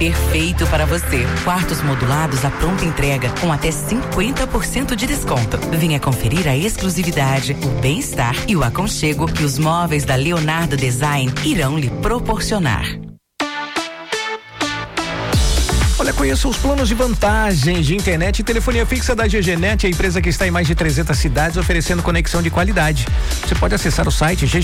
perfeito para você. Quartos modulados à pronta entrega com até 50% de desconto. Venha conferir a exclusividade, o bem-estar e o aconchego que os móveis da Leonardo Design irão lhe proporcionar. Olha, conheça os planos de vantagens de internet e telefonia fixa da GGNet, a empresa que está em mais de 300 cidades oferecendo conexão de qualidade. Você pode acessar o site